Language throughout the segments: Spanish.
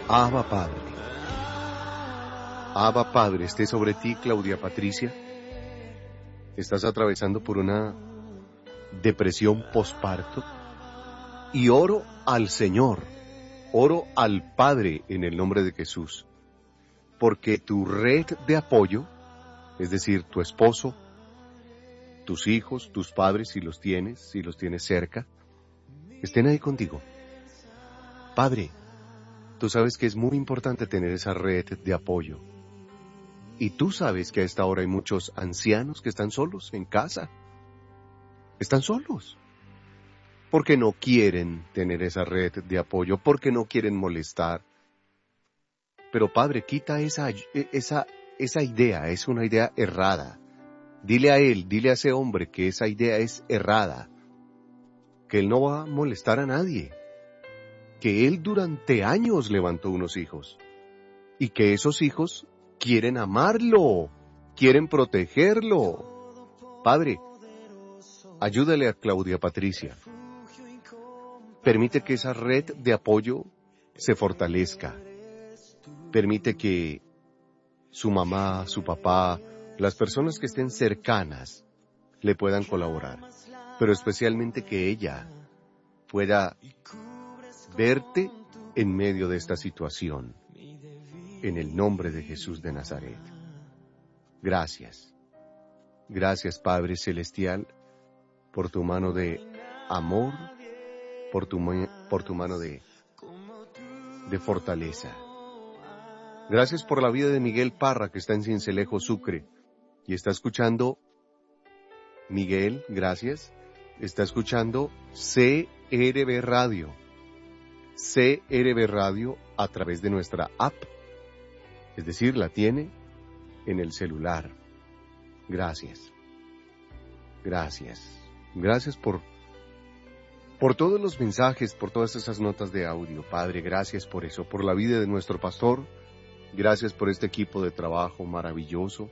Abba Padre. Abba Padre, esté sobre ti, Claudia Patricia. Estás atravesando por una depresión posparto. Y oro al Señor, oro al Padre en el nombre de Jesús. Porque tu red de apoyo, es decir, tu esposo, tus hijos, tus padres, si los tienes cerca, estén ahí contigo. Padre, tú sabes que es muy importante tener esa red de apoyo. Y tú sabes que a esta hora hay muchos ancianos que están solos en casa. Están solos. Porque no quieren tener esa red de apoyo, porque no quieren molestar. Pero Padre, quita esa idea, es una idea errada. Dile a él, dile a ese hombre que esa idea es errada. Que él no va a molestar a nadie. Que él durante años levantó unos hijos. Y que esos hijos quieren amarlo, quieren protegerlo. Padre, ayúdale a Claudia Patricia. Permite que esa red de apoyo se fortalezca. Permite que su mamá, su papá, las personas que estén cercanas le puedan colaborar. Pero especialmente que ella pueda verte en medio de esta situación. En el nombre de Jesús de Nazaret. Gracias. Gracias, Padre Celestial, por tu mano de amor, por tu mano de fortaleza. Gracias por la vida de Miguel Parra, que está en Cincelejo, Sucre, y está escuchando, Miguel, gracias, está escuchando CRB Radio. CRB Radio a través de nuestra app. Es decir, la tiene en el celular. Gracias. Gracias. Gracias por todos los mensajes, por todas esas notas de audio. Padre, gracias por eso, por la vida de nuestro pastor. Gracias por este equipo de trabajo maravilloso.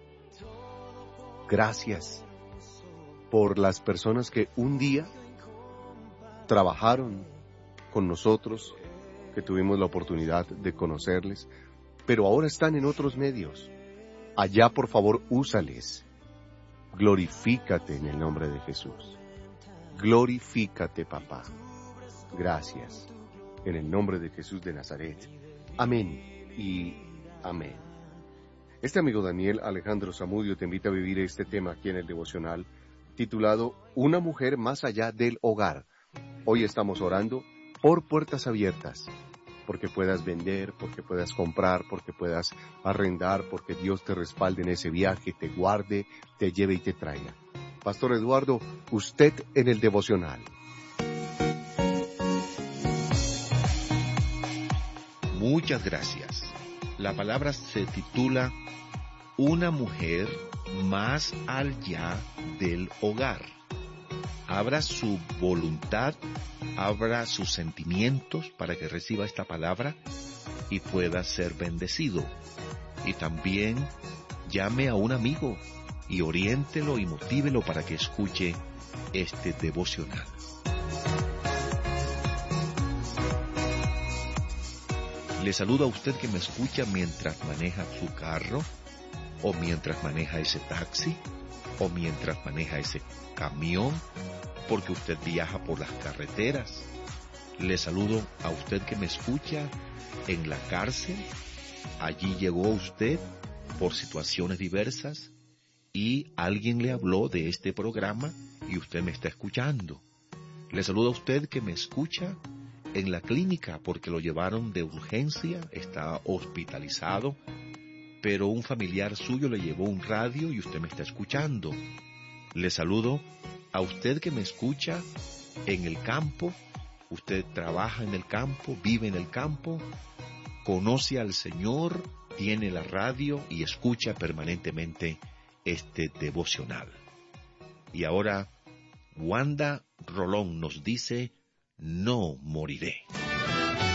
Gracias por las personas que un día trabajaron con nosotros, que tuvimos la oportunidad de conocerles, pero ahora están en otros medios. Allá, por favor, úsales. Glorifícate en el nombre de Jesús. Glorifícate, papá. Gracias. En el nombre de Jesús de Nazaret. Amén y amén. Este amigo Daniel Alejandro Zamudio te invita a vivir este tema aquí en el devocional, titulado Una mujer más allá del hogar. Hoy estamos orando por puertas abiertas. Porque puedas vender, porque puedas comprar, porque puedas arrendar, porque Dios te respalde en ese viaje, te guarde, te lleve y te traiga. Pastor Eduardo, usted en el devocional. Muchas gracias. La palabra se titula Una mujer más allá del hogar. Abra su voluntad, abra sus sentimientos para que reciba esta palabra y pueda ser bendecido. Y también llame a un amigo y oriéntelo y motívelo para que escuche este devocional. Le saludo a usted que me escucha mientras maneja su carro, o mientras maneja ese taxi, o mientras maneja ese camión, porque usted viaja por las carreteras. Le saludo a usted que me escucha en la cárcel. Allí llegó usted por situaciones diversas y alguien le habló de este programa y usted me está escuchando. Le saludo a usted que me escucha en la clínica porque lo llevaron de urgencia, está hospitalizado, pero un familiar suyo le llevó un radio y usted me está escuchando. Le saludo a usted que me escucha en el campo. Usted trabaja en el campo, vive en el campo, conoce al Señor, tiene la radio y escucha permanentemente este devocional. Y ahora, Wanda Rolón nos dice, no moriré.